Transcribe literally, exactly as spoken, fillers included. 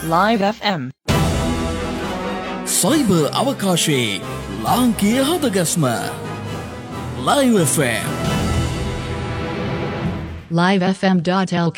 Live F M. Cyber අවකාශයේ ලාංකීය හදගස්ම Live F M. live f m dot l k